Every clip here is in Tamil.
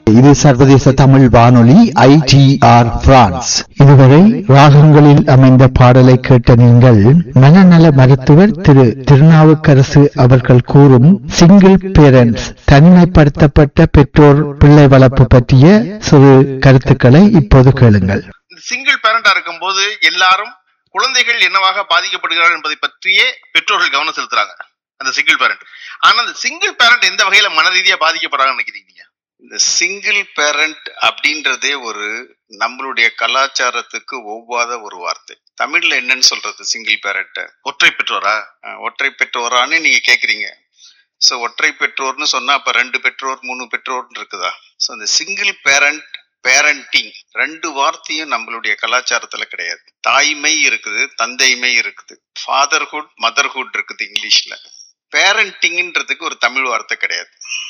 இது சர்வதேச தமிழ் வானொலி ITR பிரான்ஸ். இதுவரை ராகங்களில் அமைந்த பாடலை கேட்ட நீங்கள் மனநல மருத்துவர் திரு திருநாவுக்கரசு அவர்கள் கூறும் சிங்கிள் பேரண்ட்ஸ், தனிமைப்படுத்தப்பட்ட பெற்றோர் பிள்ளை வளர்ப்பு பற்றிய சிறு கருத்துக்களை இப்போது கேளுங்கள். சிங்கிள் பேரண்டா இருக்கும்போது எல்லாரும் குழந்தைகள் என்னவாக பாதிக்கப்படுகிறார்கள் என்பதை பற்றியே பெற்றோர்கள் கவனம் செலுத்துறாங்க, அந்த சிங்கிள் பேரண்ட். ஆனா அந்த சிங்கிள் பேரண்ட் எந்த வகையில மன ரீதியா பாதிக்கப்படுறாங்கன்னு நினைக்கிறீங்க? இந்த சிங்கிள் பேரண்ட் அப்படின்றதே ஒரு நம்மளுடைய கலாச்சாரத்துக்கு ஒவ்வாத ஒரு வார்த்தை. தமிழ்ல என்னன்னு சொல்றது சிங்கிள் பேரண்ட்? ஒற்றை பெற்றோரா? ஒற்றை பெற்றோரான்னு நீங்க கேக்குறீங்க. சோ ஒற்றை பெற்றோர்னு சொன்னா அப்ப 2 பெற்றோர் 3 பெற்றோர்னு இருக்குதா? சோ இந்த சிங்கிள் பேரண்ட், பேரண்டிங் ரெண்டு வார்த்தையும் நம்மளுடைய கலாச்சாரத்துல கிடையாது. தாய்மை இருக்குது, தந்தைமை இருக்குது, ஃபாதர்ஹுட் மதர்ஹுட் இருக்குது இங்கிலீஷ்ல. பேரண்டிங்ன்றதுக்கு ஒரு தமிழ் வார்த்தை கிடையாது.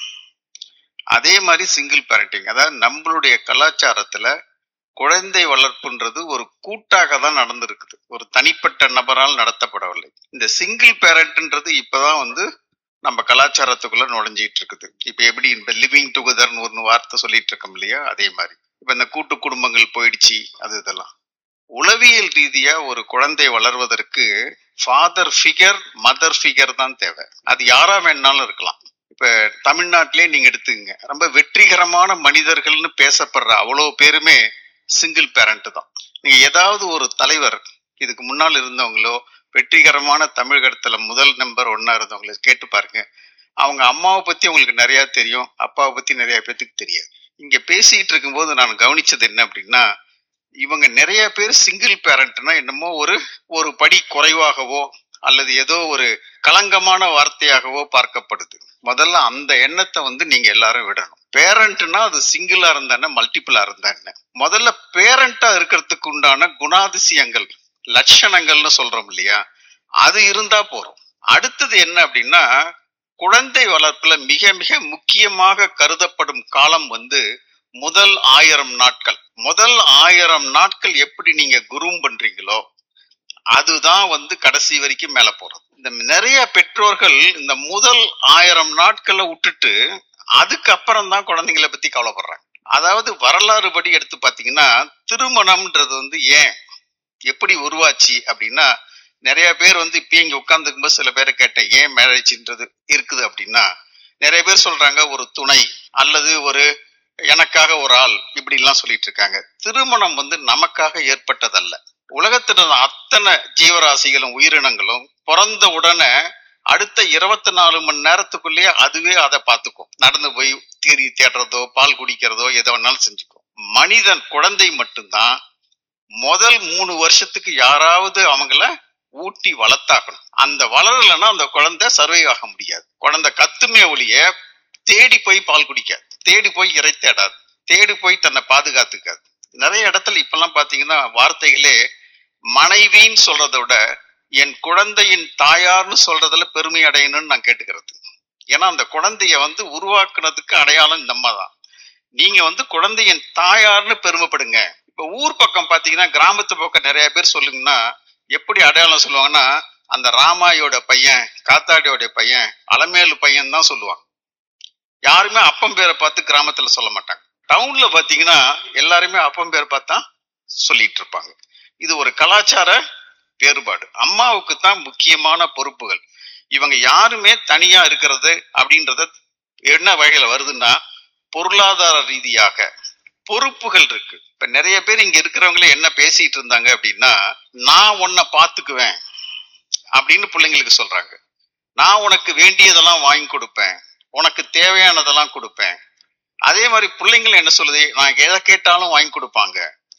அதே மாதிரி சிங்கிள் பேரண்டிங், அதாவது நம்மளுடைய கலாச்சாரத்துல குழந்தை வளர்ப்புன்றது ஒரு கூட்டாக தான் நடந்திருக்குது, ஒரு தனிப்பட்ட நபரால் நடத்தப்படவில்லை. இந்த சிங்கிள் பேரண்ட்ன்றது இப்பதான் நம்ம கலாச்சாரத்துக்குள்ள நுழைஞ்சிட்டு இருக்குது. இப்ப எப்படி இந்த லிவிங் டுகெதர்னு ஒரு வார்த்தை சொல்லிட்டு இருக்கோம் இல்லையா, அதே மாதிரி இப்ப இந்த கூட்டு குடும்பங்கள் போயிடுச்சு. இதெல்லாம் உளவியல் ரீதியா ஒரு குழந்தை வளர்வதற்கு ஃபாதர் ஃபிகர் மதர் ஃபிகர் தான் தேவை. அது யாரா வேணாலும் இருக்கலாம். இப்ப தமிழ்நாட்டிலே நீங்க எடுத்துக்கங்க, ரொம்ப வெற்றிகரமான மனிதர்கள்னு பேசப்படுற அவ்வளவு பேருமே சிங்கிள் பேரண்ட் தான். நீங்க ஏதாவது ஒரு தலைவர் இதுக்கு முன்னால் இருந்தவங்களோ வெற்றிகரமான தமிழகத்துல முதல் நம்பர் 1 இருந்தவங்கள கேட்டு பாருங்க. அவங்க அம்மாவை பத்தி உங்களுக்கு நிறைய தெரியும், அப்பாவை பத்தி நிறைய பேத்துக்கு தெரியாது. இங்க பேசிட்டு இருக்கும்போது நான் கவனிச்சது என்ன அப்படின்னா, இவங்க நிறைய பேர் சிங்கிள் பேரண்ட்னா என்னமோ ஒரு படி குறைவாகவோ அல்லது ஏதோ ஒரு களங்கமான வார்த்தையாகவோ பார்க்கப்படுது. முதல்ல அந்த எண்ணத்தை நீங்க எல்லாரும் விடணும். பேரண்ட்னா அது சிங்கிளா இருந்தா மல்டிபிளா இருந்தா என்ன? முதல்ல பேரண்டா இருக்கிறதுக்கு உண்டான குணாதிசயங்கள் லட்சணங்கள்னு சொல்றோம் இல்லையா, அது இருந்தா போறோம். அடுத்தது என்ன அப்படின்னா, குழந்தை வளர்ப்புல மிக மிக முக்கியமாக கருதப்படும் காலம் முதல் 1000 நாட்கள். முதல் 1000 நாட்கள் எப்படி நீங்க குரூம் பண்றீங்களோ அதுதான் கடைசி வரைக்கும் மேல போறது. இந்த நிறைய பெற்றோர்கள் இந்த முதல் 1000 நாட்களை விட்டுட்டு அதுக்கப்புறம் தான் குழந்தைங்களை பத்தி கவலைப்படுறாங்க. அதாவது வரலாறு படி எடுத்து பாத்தீங்கன்னா, திருமணம்ன்றது ஏன் எப்படி உருவாச்சு அப்படின்னா, நிறைய பேர் இப்ப இங்க உட்கார்ந்துக்கும்போது சில பேரை கேட்டேன் ஏன் மேரேஜ்ன்றது இருக்குது அப்படின்னா, நிறைய பேர் சொல்றாங்க ஒரு துணை அல்லது ஒரு எனக்காக ஒரு ஆள், இப்படி எல்லாம் சொல்லிட்டு இருக்காங்க. திருமணம் நமக்காக ஏற்பட்டதல்ல. உலகத்துல அத்தனை ஜீவராசிகளும் உயிரினங்களும் பிறந்த உடனே அடுத்த 24 மணி நேரத்துக்குள்ளேயே அதுவே அதை பார்த்துக்கும். நடந்து போய் தீரி தேடுறதோ பால் குடிக்கிறதோ எதை வேணாலும் செஞ்சுக்கும். மனிதன் குழந்தை மட்டும்தான் முதல் 3 வருஷத்துக்கு யாராவது அவங்கள ஊட்டி வளர்த்தாக்கணும். அந்த வளரலைன்னா அந்த குழந்தை சர்வை ஆக முடியாது. குழந்தை கத்துமே ஒழிய தேடி போய் பால் குடிக்காது, தேடி போய் இறை தேடாது, தேடி போய் தன்னை பாதுகாத்துக்காது. நிறைய இடத்துல இப்பெல்லாம் பாத்தீங்கன்னா வார்த்தைகளே மனைவின்னு சொல்றதை விட என் குழந்தையின் தாயார்னு சொல்றதுல பெருமை அடையணும்னு நான் கேட்டுக்கிறது. ஏன்னா அந்த குழந்தைய உருவாக்குனதுக்கு அடையாளம் இந்த அம்மா தான். நீங்க குழந்தையின் தாயார்னு பெருமைப்படுங்க. இப்ப ஊர் பக்கம் பாத்தீங்கன்னா, கிராமத்து பக்கம் நிறைய பேர் சொல்லுங்கன்னா எப்படி அடையாளம் சொல்லுவாங்கன்னா, அந்த ராமாயோட பையன், காத்தாடியோட பையன், அலமேலு பையன் தான் சொல்லுவாங்க. யாருமே அப்பம் பேரை பார்த்து கிராமத்துல சொல்ல மாட்டாங்க. டவுன்ல பாத்தீங்கன்னா எல்லாருமே அப்பம் பேரை பார்த்தா சொல்லிட்டு இருப்பாங்க. இது ஒரு கலாச்சார வேறுபாடு. அம்மாவுக்கு தான் முக்கியமான பொறுப்புகள். இவங்க யாருமே தனியா இருக்கிறது அப்படின்றத என்ன வகையில வருதுன்னா, பொருளாதார ரீதியாக பொறுப்புகள் இருக்கு. இப்ப நிறைய பேர் இங்க இருக்கிறவங்களே என்ன பேசிட்டு இருந்தாங்க அப்படின்னா, நான் உன்னை பாத்துக்குவேன் அப்படின்னு பிள்ளைங்களுக்கு சொல்றாங்க. நான் உனக்கு வேண்டியதெல்லாம் வாங்கி கொடுப்பேன், உனக்கு தேவையானதெல்லாம் கொடுப்பேன். அதே மாதிரி பிள்ளைங்களும் என்ன சொல்லுது, நான் எதை கேட்டாலும் வாங்கி கொடுப்பாங்க.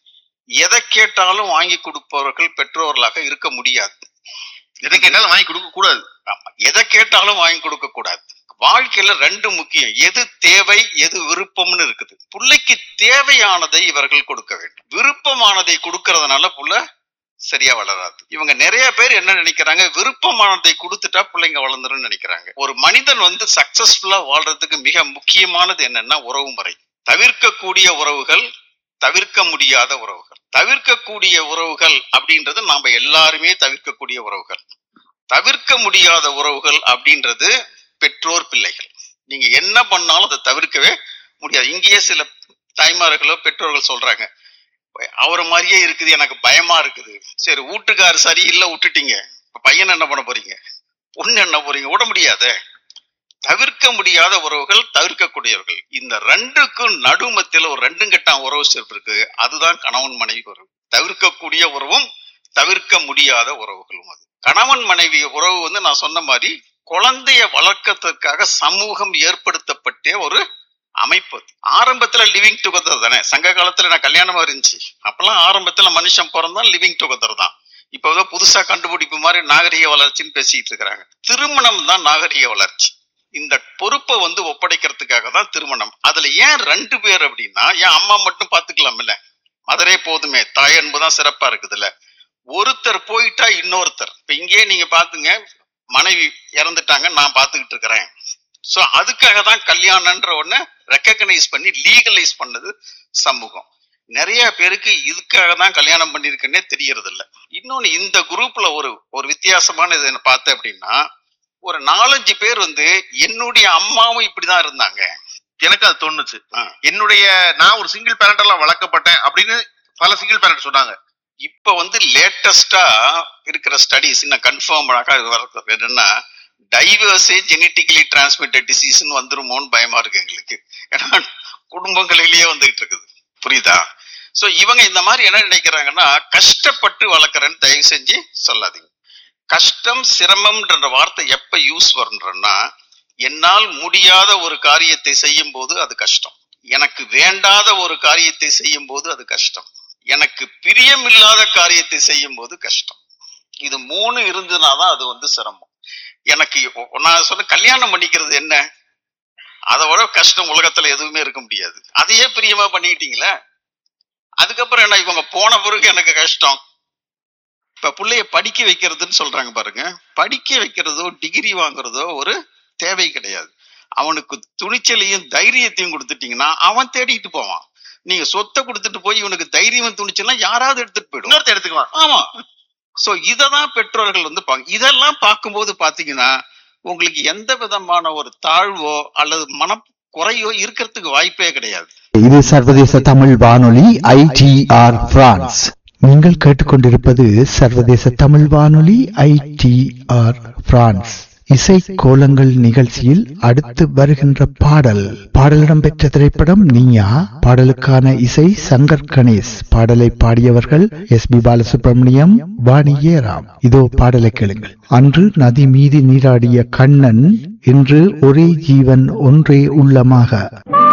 எதை கேட்டாலும் வாங்கி கொடுப்பவர்கள் பெற்றோர்களாக இருக்க முடியாது. எதை கேட்டாலும் வாங்கி கொடுக்க கூடாது. எதை கேட்டாலும் வாங்கி கொடுக்க கூடாது. வாழ்க்கையில 2 முக்கியம், எது தேவை எது விருப்பம்னு இருக்குது. பிள்ளைக்கு தேவையானதை இவர்கள் கொடுக்க வேண்டும். விருப்பமானதை கொடுக்கறதுனால புள்ள சரியா வளராது. இவங்க நிறைய பேர் என்ன நினைக்கிறாங்க, விருப்பமானதை கொடுத்துட்டா பிள்ளைங்க வளர்ந்துரும் நினைக்கிறாங்க. ஒரு மனிதன் சக்சஸ்ஃபுல்லா வாழ்றதுக்கு மிக முக்கியமானது என்னன்னா உறவு முறை. தவிர்க்கக்கூடிய உறவுகள், தவிர்க்க முடியாத உறவுகள். தவிர்க்கக்கூடிய உறவுகள் அப்படின்றது நாம எல்லாருமே தவிர்க்கக்கூடிய உறவுகள். தவிர்க்க முடியாத உறவுகள் அப்படின்றது பெற்றோர் பிள்ளைகள். நீங்க என்ன பண்ணாலும் அதை தவிர்க்கவே முடியாது. இங்கேயே சில தாய்மார்களோ பெற்றோர்கள் சொல்றாங்க, அவரை மாதிரியே இருக்குது, எனக்கு பயமா இருக்குது. சரி, வீட்டுக்காரு சரியில்லை விட்டுட்டீங்க, பையன் என்ன பண்ண போறீங்க, பொண்ணு என்ன போறீங்க? விட முடியாத. தவிர்க்க முடியாத உறவுகள், தவிர்க்கக்கூடியவர்கள். இந்த ரெண்டுக்கும் நடுமத்தில ஒரு ரெண்டும் கெட்டான் உறவு சேர்ப்பு இருக்கு. அதுதான் கணவன் மனைவி உறவு. தவிர்க்கக்கூடிய உறவும் தவிர்க்க முடியாத உறவுகளும். அது கணவன் மனைவி உறவு நான் சொன்ன மாதிரி குழந்தைய வளர்க்கறதுக்காக சமூகம் ஏற்படுத்தப்பட்ட ஒரு அமைப்பு. ஆரம்பத்துல லிவிங் டுகெதர் தானே. சங்க காலத்துல நான் கல்யாணமா இருந்துச்சு, அப்பெல்லாம் ஆரம்பத்துல மனுஷன் பிறந்தா லிவிங் டுகெதர் தான். இப்ப புதுசா கண்டுபிடிப்பு மாதிரி நாகரிக வளர்ச்சின்னு பேசிட்டு இருக்கிறாங்க. திருமணம் தான் நாகரிக வளர்ச்சி. இந்த பொறுப்பை ஒப்படைக்கிறதுக்காக தான் திருமணம். அதுல ஏன் 2 பேர் அப்படின்னா, ஏன் அம்மா மட்டும் பாத்துக்கலாம் இல்ல, மதரே போதுமே, தாய் அன்புதான் சிறப்பா இருக்குதுல்ல. ஒருத்தர் போயிட்டா இன்னொருத்தர். இப்ப இங்கே நீங்க பாத்துங்க, மனைவி இறந்துட்டாங்க, நான் பாத்துக்கிட்டு இருக்கிறேன். சோ அதுக்காக தான் கல்யாணம்ன்ற ஒண்ணு ரெக்கக்னைஸ் பண்ணி லீகலைஸ் பண்ணது சமூகம். நிறைய பேருக்கு இதுக்காக தான் கல்யாணம் பண்ணிருக்குன்னே தெரியறது இல்ல. இன்னொன்னு, இந்த குரூப்ல ஒரு வித்தியாசமான இது என்ன பார்த்தேன் அப்படின்னா, ஒரு 4-5 பேர் என்னுடைய அம்மாவும் இப்படிதான் இருந்தாங்க. எனக்கு அது தோணுச்சு. நான் ஒரு சிங்கிள் பேரண்டெல்லாம் வளர்க்கப்பட்டேன் அப்படின்னு பல சிங்கிள் பேரண்ட் சொன்னாங்க. இப்ப லேட்டஸ்டா இருக்கிற ஸ்டடிஸ் இன்னும் கன்ஃபார்ம் என்னன்னா, டைவர்ஸே ஜெனட்டிக்கலி டிரான்ஸ்மிட்டட் டிசீஸ் வந்துருமோன்னு பயமா இருக்கு எங்களுக்கு. ஏன்னா குடும்பங்களிலேயே வந்துகிட்டு இருக்குது, புரியுதா? சோ இவங்க இந்த மாதிரி என்ன நினைக்கிறாங்கன்னா, கஷ்டப்பட்டு வளர்க்குறேன்னு தயவு செஞ்சு சொல்லாதீங்க. கஷ்டம், சிரமம்ன்ற வார்த்தை எப்ப யூஸ் வரும்ன்றன்னா, என்னால் முடியாத ஒரு காரியத்தை செய்யும் போது அது கஷ்டம், எனக்கு வேண்டாத ஒரு காரியத்தை செய்யும் போது அது கஷ்டம், எனக்கு பிரியமில்லாத காரியத்தை செய்யும் போது கஷ்டம். இது 3 இருந்ததுனாதான் அது சிரமம். எனக்கு நான் சொன்ன கல்யாணம் பண்ணிக்கிறது என்ன, அதோட கஷ்டம் உலகத்துல எதுவுமே இருக்க முடியாது. அதையே பிரியமா பண்ணிக்கிட்டீங்களே, அதுக்கப்புறம் என்ன, இவங்க போன பிறகு எனக்கு கஷ்டம். இப்ப பிள்ளைய படிக்க வைக்கிறதுன்னு சொல்றாங்க பாருங்க. படிக்க வைக்கிறதோ டிகிரி வாங்குறதோ ஒரு தேவை கிடையாது. அவனுக்கு துணிச்சலையும் தைரியத்தையும் கொடுத்துட்டீங்கன்னா அவன் தேடிட்டு போவான். நீங்க சொத்தை கொடுத்துட்டு போய் இவனுக்கு தைரியம் துணிச்சலாம் யாராவது எடுத்துட்டு போயிடும், இன்னொருத்த எடுத்துக்குவான். ஆமா. சோ இததான் பெற்றோர்கள் இதெல்லாம் பார்க்கும்போது பாத்தீங்கன்னா, உங்களுக்கு எந்த விதமான ஒரு தாழ்வோ அல்லது மனக்குறையோ இருக்கிறதுக்கு வாய்ப்பே கிடையாது. இது சர்வதேச தமிழ் வானொலி ITR பிரான்ஸ். நீங்கள் கேட்டுக்கொண்டிருப்பது சர்வதேச தமிழ் வானொலி ITR பிரான்ஸ். இசை கோலங்கள் நிகழ்ச்சியில் அடுத்து வருகின்ற பாடலிடம் பெற்ற திரைப்படம் நீயா. பாடலுக்கான இசை சங்கர் கணேஷ். பாடலை பாடியவர்கள் SB பாலசுப்ரமணியம், வாணி ஏராம். இதோ பாடலை கேளுங்கள். அன்று நதி மீது நீராடிய கண்ணன், இன்று ஒரே ஜீவன் ஒன்றே உள்ளமாக.